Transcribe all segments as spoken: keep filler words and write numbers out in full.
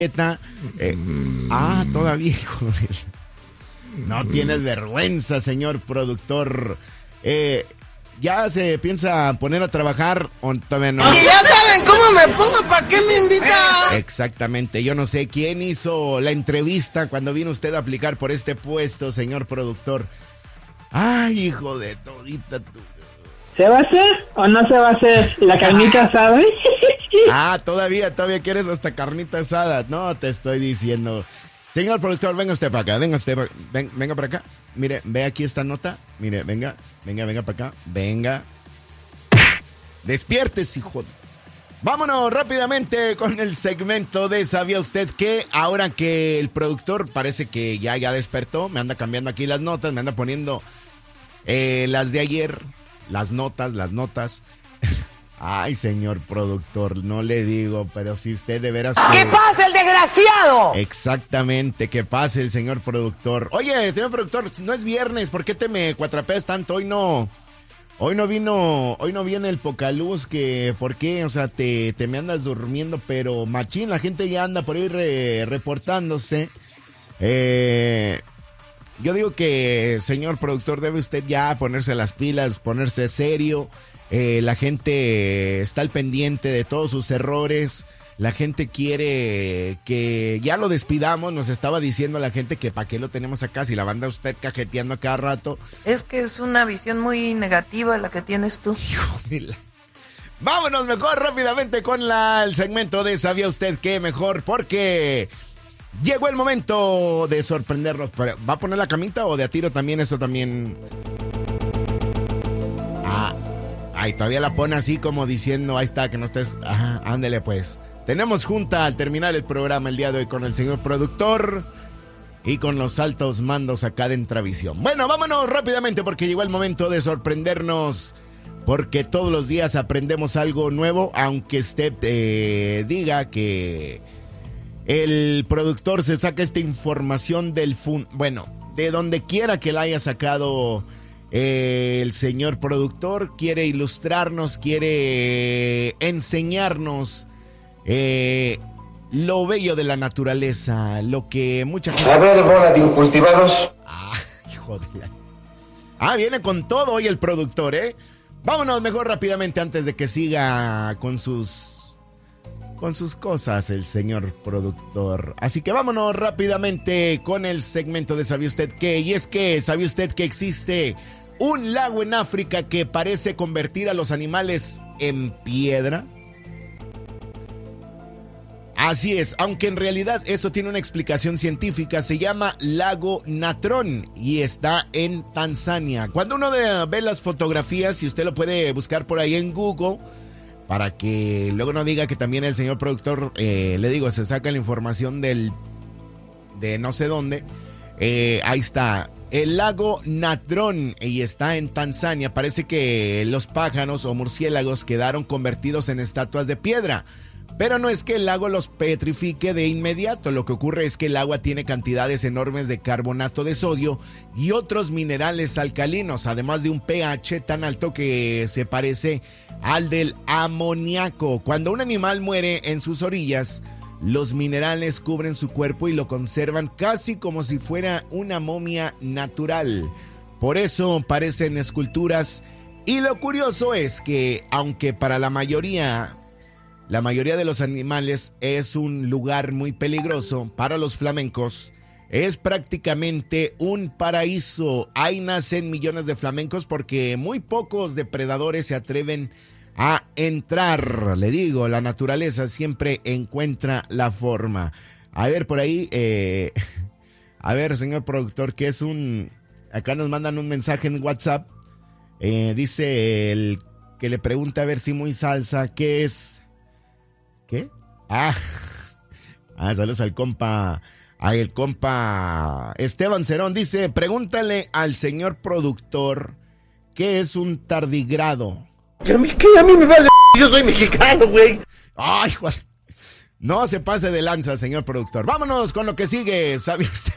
Eh, ah, todavía, joder. No tienes vergüenza, señor productor. Eh, ¿Ya se piensa poner a trabajar o todavía no? Si ya saben cómo me pongo, ¿para qué me invitan? Exactamente, yo no sé quién hizo la entrevista cuando vino usted a aplicar por este puesto, señor productor. Ay, hijo de todita tu... ¿Se va a hacer o no se va a hacer la carnita asada? Ah, todavía, todavía quieres hasta carnita asada. No, te estoy diciendo. Señor productor, venga usted para acá, venga usted, pa- ven, venga para acá. Mire, ve aquí esta nota. Mire, venga, venga, venga para acá. Venga. Despiertes, hijo. Vámonos rápidamente con el segmento de ¿sabía usted que? Ahora que el productor parece que ya, ya despertó, me anda cambiando aquí las notas, me anda poniendo eh, las de ayer, las notas, las notas. Ay, señor productor, no le digo, pero si usted de veras... Que... ¡Que pase el desgraciado! Exactamente, que pase el señor productor. Oye, señor productor, no es viernes, ¿por qué te me cuatrapeas tanto? Hoy no... Hoy no vino, hoy no viene el Pocaluz, que ¿por qué? O sea, te, te me andas durmiendo, pero machín, la gente ya anda por ahí re, reportándose. Eh, yo digo que, señor productor, debe usted ya ponerse las pilas, ponerse serio. Eh, la gente está al pendiente de todos sus errores. La gente quiere que ya lo despidamos. Nos estaba diciendo la gente que para qué lo tenemos acá si la banda usted cajeteando a cada rato. Es que es una visión muy negativa la que tienes tú. Hijo de la... Vámonos mejor rápidamente con la, el segmento de ¿sabía usted qué? Mejor porque llegó el momento de sorprendernos. ¿Va a poner la camita o de a tiro también? Eso también... Ah, ay, todavía la pone así como diciendo, ahí está, que no estés... Ajá, ándele pues. Tenemos junta al terminar el programa el día de hoy con el señor productor y con los altos mandos acá de Entravisión. Bueno, vámonos rápidamente porque llegó el momento de sorprendernos, porque todos los días aprendemos algo nuevo, aunque usted eh, diga que el productor se saca esta información del fun... Bueno, de donde quiera que la haya sacado eh, el señor productor, quiere ilustrarnos, quiere enseñarnos Eh, lo bello de la naturaleza, lo que mucha gente... A ver, bola de incultivados. Ah, hijo de la... Ah, viene con todo hoy el productor, ¿eh? Vámonos mejor rápidamente antes de que siga con sus... con sus cosas el señor productor. Así que vámonos rápidamente con el segmento de ¿sabía usted qué? Y es que, ¿sabía usted que existe un lago en África que parece convertir a los animales en piedra? Así es, aunque en realidad eso tiene una explicación científica, se llama lago Natron y está en Tanzania. Cuando uno de, ve las fotografías, y usted lo puede buscar por ahí en Google, para que luego no diga que también el señor productor, eh, le digo, se saca la información del de no sé dónde, eh, ahí está, el lago Natron y está en Tanzania. Parece que los pájaros o murciélagos quedaron convertidos en estatuas de piedra. Pero no es que el lago los petrifique de inmediato, lo que ocurre es que el agua tiene cantidades enormes de carbonato de sodio y otros minerales alcalinos, además de un pH tan alto que se parece al del amoníaco. Cuando un animal muere en sus orillas, los minerales cubren su cuerpo y lo conservan casi como si fuera una momia natural. Por eso parecen esculturas. Y lo curioso es que, aunque para la mayoría... La mayoría de los animales es un lugar muy peligroso, para los flamencos es prácticamente un paraíso. Ahí nacen millones de flamencos porque muy pocos depredadores se atreven a entrar. Le digo, la naturaleza siempre encuentra la forma. A ver, por ahí, eh, a ver, señor productor, ¿qué es un...? Acá nos mandan un mensaje en WhatsApp. Eh, dice el que le pregunta a ver si muy salsa, ¿qué es...? ¿Qué? Ah, ah, saludos al compa, al compa Esteban Cerón. Dice, pregúntale al señor productor qué es un tardigrado. ¿Qué? A mí me vale, yo soy mexicano, güey. Ay, Juan. No se pase de lanza, señor productor. Vámonos con lo que sigue, ¿sabe usted?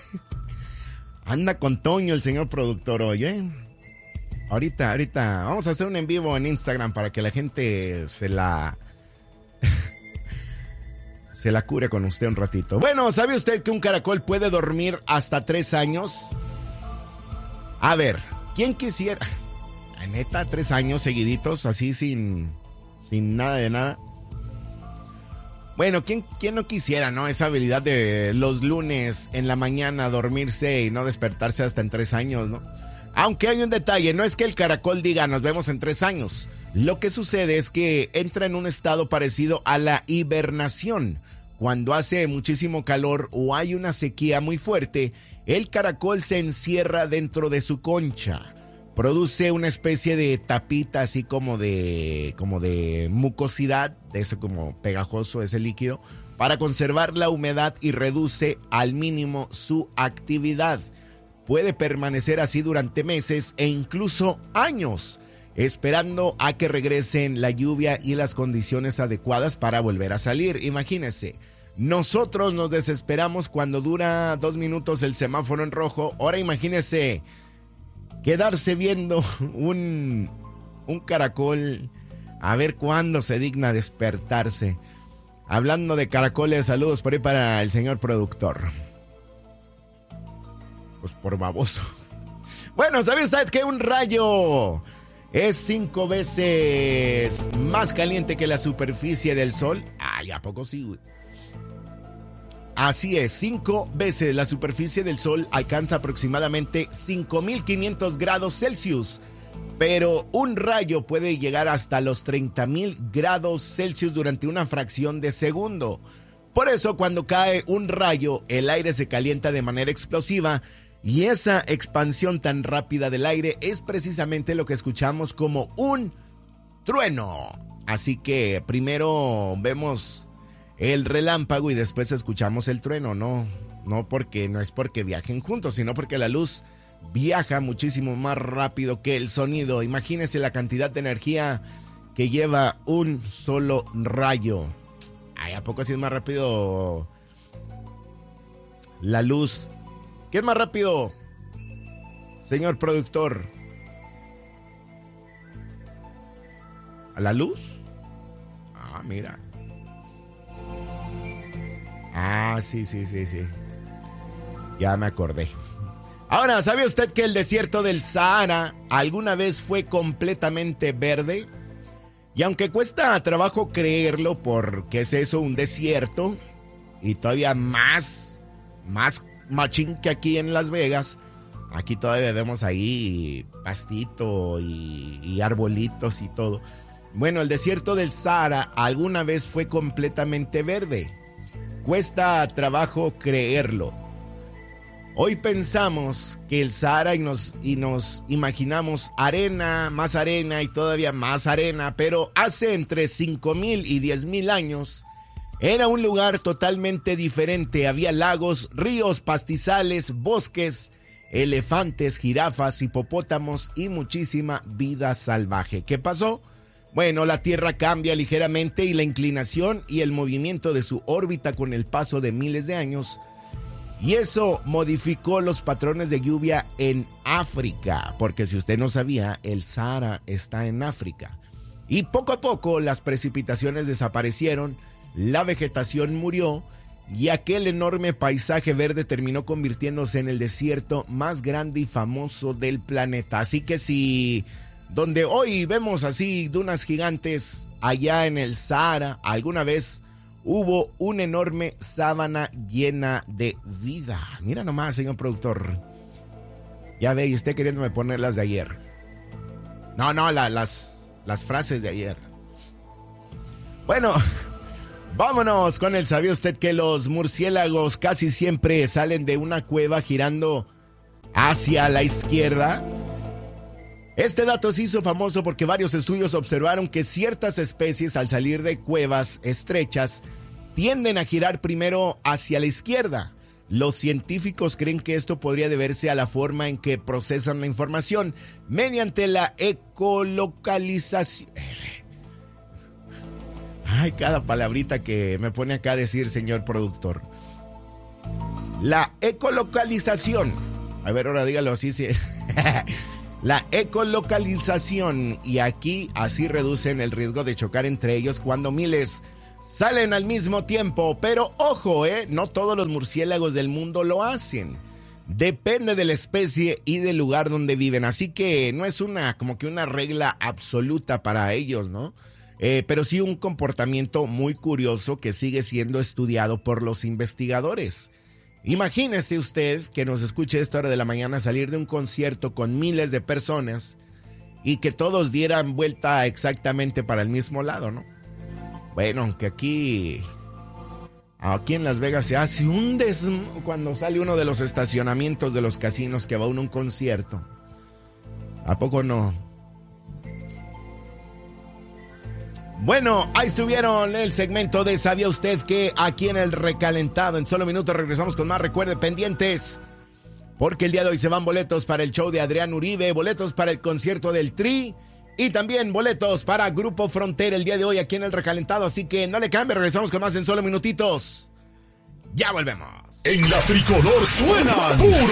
Anda con Toño el señor productor hoy, ¿eh? Ahorita, ahorita, vamos a hacer un en vivo en Instagram para que la gente se la... se la cure con usted un ratito. Bueno, ¿sabe usted que un caracol puede dormir hasta tres años? A ver, ¿quién quisiera? La neta, tres años seguiditos, así sin, sin nada de nada. Bueno, ¿quién, ¿quién no quisiera, no? Esa habilidad de los lunes en la mañana dormirse y no despertarse hasta en tres años, ¿no? Aunque hay un detalle, no es que el caracol diga nos vemos en tres años. Lo que sucede es que entra en un estado parecido a la hibernación. Cuando hace muchísimo calor o hay una sequía muy fuerte, el caracol se encierra dentro de su concha. Produce una especie de tapita así como de, como de mucosidad, de eso como pegajoso ese líquido, para conservar la humedad y reduce al mínimo su actividad. Puede permanecer así durante meses e incluso años, esperando a que regresen la lluvia y las condiciones adecuadas para volver a salir. Imagínense, nosotros nos desesperamos cuando dura dos minutos el semáforo en rojo. Ahora imagínense quedarse viendo un, un caracol a ver cuándo se digna despertarse. Hablando de caracoles, saludos por ahí para el señor productor. Pues por baboso. Bueno, ¿sabe usted que un rayo es cinco veces más caliente que la superficie del Sol? Ay, ¿a poco sí, güey? Así es, cinco veces la superficie del Sol alcanza aproximadamente cinco mil quinientos grados Celsius. Pero un rayo puede llegar hasta los treinta mil grados Celsius durante una fracción de segundo. Por eso, cuando cae un rayo, el aire se calienta de manera explosiva. Y esa expansión tan rápida del aire es precisamente lo que escuchamos como un trueno. Así que primero vemos el relámpago y después escuchamos el trueno. No, no porque no es porque viajen juntos, sino porque la luz viaja muchísimo más rápido que el sonido. Imagínense la cantidad de energía que lleva un solo rayo. Ay, ¿a poco así es más rápido la luz? ¿Qué es más rápido, señor productor? ¿A la luz? Ah, mira. Ah, sí, sí, sí, sí. Ya me acordé. Ahora, ¿sabe usted que el desierto del Sahara alguna vez fue completamente verde? Y aunque cuesta trabajo creerlo, porque es eso, un desierto, y todavía más, más machín que aquí en Las Vegas, aquí todavía vemos ahí pastito y, y arbolitos y todo. Bueno, el desierto del Sahara alguna vez fue completamente verde. Cuesta trabajo creerlo. Hoy pensamos que el Sahara y nos, y nos imaginamos arena, más arena y todavía más arena, pero hace entre cinco mil y diez mil años era un lugar totalmente diferente. Había lagos, ríos, pastizales, bosques, elefantes, jirafas, hipopótamos y muchísima vida salvaje. ¿Qué pasó? Bueno, la Tierra cambia ligeramente y la inclinación y el movimiento de su órbita con el paso de miles de años. Y eso modificó los patrones de lluvia en África, porque si usted no sabía, el Sahara está en África. Y poco a poco las precipitaciones desaparecieron, la vegetación murió y aquel enorme paisaje verde terminó convirtiéndose en el desierto más grande y famoso del planeta. Así que si donde hoy vemos así dunas gigantes, allá en el Sahara alguna vez hubo una enorme sábana llena de vida. Mira nomás, señor productor. Ya ve, y usted queriéndome poner las de ayer. No, no, la, las, las frases de ayer. Bueno, vámonos con el ¿sabía usted que los murciélagos casi siempre salen de una cueva girando hacia la izquierda? Este dato se hizo famoso porque varios estudios observaron que ciertas especies al salir de cuevas estrechas tienden a girar primero hacia la izquierda. Los científicos creen que esto podría deberse a la forma en que procesan la información mediante la ecolocalización. Ay, cada palabrita que me pone acá a decir, señor productor. La ecolocalización. A ver, ahora dígalo así, sí. La ecolocalización, y aquí así reducen el riesgo de chocar entre ellos cuando miles, salen al mismo tiempo, pero ojo, eh, no todos los murciélagos del mundo lo hacen. Depende de la especie y del lugar donde viven, así que no es una como que una regla absoluta para ellos, ¿no? Eh, pero sí un comportamiento muy curioso que sigue siendo estudiado por los investigadores. Imagínese usted que nos escuche a esta hora de la mañana salir de un concierto con miles de personas y que todos dieran vuelta exactamente para el mismo lado, ¿no? Bueno, aunque aquí, aquí en Las Vegas se hace un des... cuando sale uno de los estacionamientos de los casinos que va uno a un concierto. ¿A poco no? Bueno, ahí estuvieron el segmento de ¿Sabía usted que? Aquí en El Recalentado. En solo minutos regresamos con más. Recuerde, pendientes, porque el día de hoy se van boletos para el show de Adrián Uribe, boletos para el concierto del Tri y también boletos para Grupo Frontera el día de hoy aquí en El Recalentado. Así que no le cambie, regresamos con más en solo minutitos. Ya volvemos. En la tricolor suenan puro